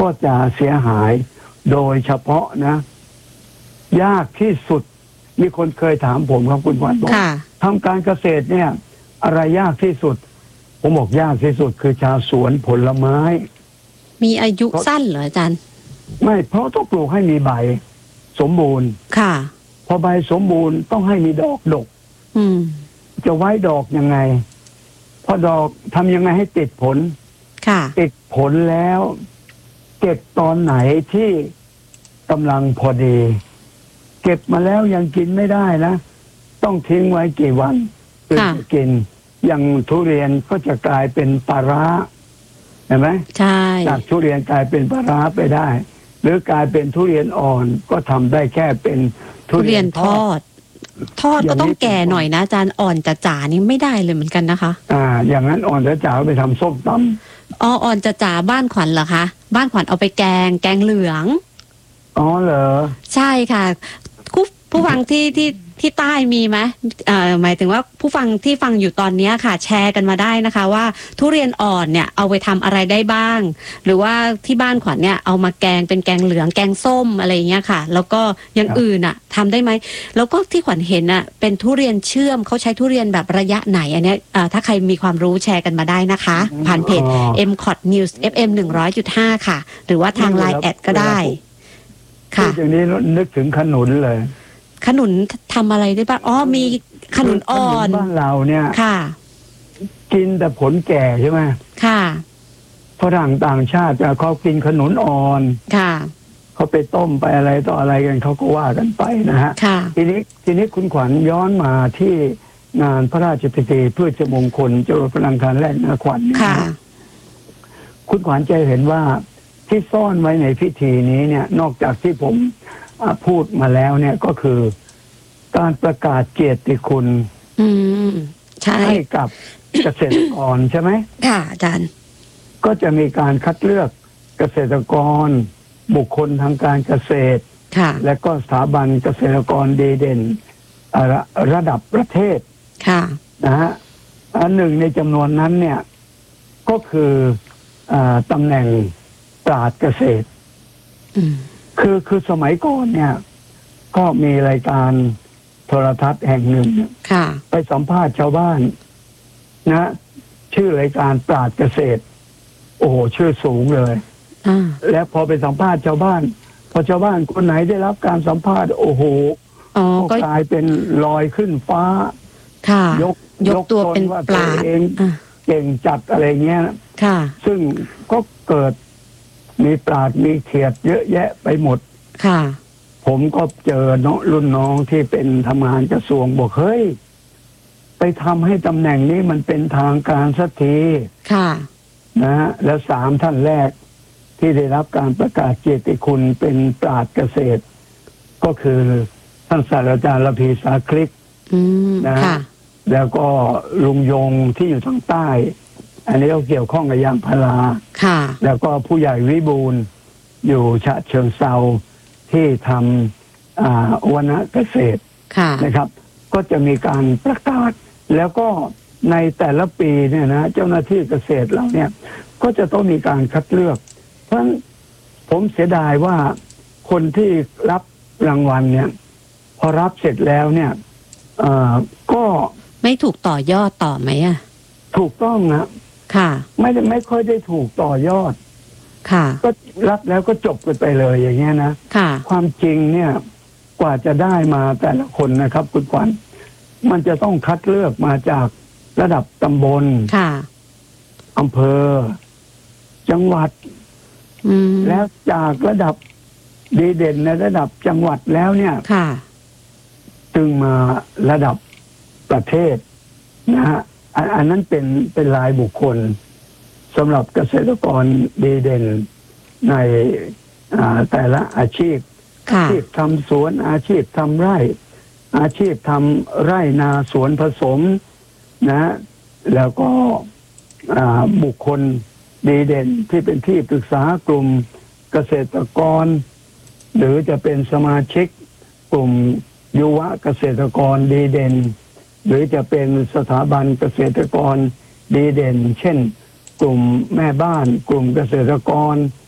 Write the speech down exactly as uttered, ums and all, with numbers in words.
ก็จะเสียหายโดยเฉพาะนะยากที่สุดมีคนเคยถามผมครับคุณวันบอกทำการเกษตรเนี่ยอะไรยากที่สุดผมบอกยากที่สุดคือชาวสวนผลไม้มีอายุสั้นเหรออาจารย์ไม่เพราะต้องปลูกให้มีใบสมบูรณ์ค่ะพอใบสมบูรณ์ต้องให้มีดอกดกอืมจะไว้ดอกยังไงพอดอกทำยังไงให้ติดผลค่ะติดผลแล้วเก็บตอนไหนที่กำลังพอดีเก็บมาแล้วยังกินไม่ได้นะต้องทิ้งไว้กี่วันถึงจะกินอย่างทุเรียนก็จะกลายเป็นปลาร้าเห็นไหมใช่จากทุเรียนกลายเป็นปลาร้าไปได้หรือกลายเป็นทุเรียนอ่อนก็ทำได้แค่เป็นทุเรียนทอดทอดก็ต้องแก่หน่อยนะอาจารย์อ่อนจ๋าๆนี่ไม่ได้เลยเหมือนกันนะคะอ่าอย่างนั้นอ่อนจ๋าๆไปทำส้มตำอ๋ออ่อนจ๋าๆบ้านขวัญเหรอคะบ้านขวัญเอาไปแกงแกงเหลืองอ๋อเหรอใช่ค่ะผู้ผู้ฟังที่ที่ที่ใต้มีไหมเอ่อหมายถึงว่าผู้ฟังที่ฟังอยู่ตอนนี้ค่ะแชร์กันมาได้นะคะว่าทุเรียนอ่อนเนี่ยเอาไปทำอะไรได้บ้างหรือว่าที่บ้านขวัญเนี่ยเอามาแกงเป็นแกงเหลืองแกงส้มอะไรอย่างเงี้ยค่ะแล้วก็อย่างอื่นอ่ะทำได้ไหมแล้วก็ที่ขวัญเห็นอ่ะเป็นทุเรียนเชื่อมเขาใช้ทุเรียนแบบระยะไหนอันเนี้ยถ้าใครมีความรู้แชร์กันมาได้นะคะผ่านเพจ เอ็ม คอท News เอฟ เอ็ม หนึ่งร้อยจุดห้า ค่ะหรือว่าทาง ไลน์ แอดก็ได้ค่ะอย่างนี้นึกถึงขนุนเลยขนุนทำอะไรได้บ้างอ๋อมีขนุนอ่อนบ้านเราเนี่ยค่ะกินแต่ผลแก่ใช่ไหมค่ะฝรั่งต่างชาติเขากินขนุนอ่อนค่ะเขาไปต้มไปอะไรต่ออะไรกันเขาก็ว่ากันไปนะฮะค่ะทีนี้ทีนี้คุณขวัญย้อนมาที่งานพระราชพิธีเพื่อจะมงคลจรดพลังการแรกนะขวัญค่ะคุณขวัญจะเห็นว่าที่ซ่อนไว้ในพิธีนี้เนี่ยนอกจากที่ผมพูดมาแล้วเนี่ยก็คือการประกาศเกียรติคุณให้กับเกษตรกรใช่ไหมค่ะอาจารย์ก็จะมีการคัดเลือกเกษตรกรบุคคลทางการเกษตรและก็สถาบันเกษตรกรดีเด่นระดับประเทศค่ะนะฮะอันหนึ่งในจำนวนนั้นเนี่ยก็คือตำแหน่งปราชญ์เกษตรคือคือสมัยก่อนเนี่ยก็มีรายการโทรทัศน์แห่งหนึ่งไปสัมภาษณ์ชาวบ้านนะชื่อรายการปราชญ์เกษตรโอ้โหชื่อสูงเลยแล้วพอไปสัมภาษณ์ชาวบ้านพอชาวบ้านคนไหนได้รับการสัมภาษณ์โอ้โหก็กลายเป็นลอยขึ้นฟ้ายกยกตัวเป็นปราชญ์เองเก่งจัดอะไรเงี้ยซึ่งก็เกิดมีปราชญ์มีเขียดเยอะแยะไปหมดค่ะผมก็เจอน้องรุ่นน้องที่เป็นทำงานกระทรวงบอกเฮ้ยไปทำให้ตำแหน่งนี้มันเป็นทางการสักทีค่ะนะฮะแล้วสามท่านแรกที่ได้รับการประกาศเกียรติคุณเป็นปราชญ์เกษตรก็คือท่านศาสตราจารย์ระพีสาคลิกนะฮะแล้วก็ลุงยงที่อยู่ทางใต้อันนี้ก็เกี่ยวข้องกับยางพาราค่ะแล้วก็ผู้ใหญ่วิบูลย์อยู่ฉะเชิงเซาที่ทำวณเกษตรนะครับก็จะมีการประกาศแล้วก็ในแต่ละปีเนี่ยนะเจ้าหน้าที่เกษตรเราเนี่ยก็จะต้องมีการคัดเลือกเพราะฉะนั้นผมเสียดายว่าคนที่รับรางวัลเนี่ยพอรับเสร็จแล้วเนี่ยก็ไม่ถูกต่อยอดต่อไหมอ่ะถูกต้องนะค่ะไม่ได้ไม่ค่อยได้ถูกต่อยอดค่ะก็รับแล้วก็จบกันไปเลยอย่างเงี้ยนะค่ะความจริงเนี่ยกว่าจะได้มาแต่ละคนนะครับคุณขวัญมันจะต้องคัดเลือกมาจากระดับตำบลค่ะอำเภอจังหวัดแล้วจากระดับดีเด่นในระดับจังหวัดแล้วเนี่ยค่ะจึงมาระดับประเทศนะฮะอันนั้นเป็นเป็นรายบุคคลสำหรับเกษตรกรดีเด่นในแต่ละอาชีพอาชีพทำสวนอาชีพทำไร่อาชีพทำไร่นาสวนผสมนะแล้วก็บุคคลดีเด่นที่เป็นที่ปรึกษากลุ่มเกษตรกรหรือจะเป็นสมาชิกกลุ่มยุวเกษตรกรดีเด่นหรือจะเป็นสถาบันเกษตรกรดีเด่นเช่นกลุ่มแม่บ้านกลุ่มเกษตรกร